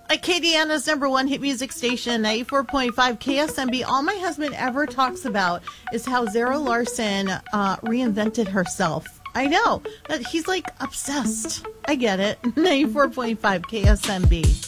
Acadiana's number one hit music station, 94.5 KSMB. All my husband ever talks about is how Zara Larsson reinvented herself. I know. He's like obsessed. I get it. 94.5 KSMB.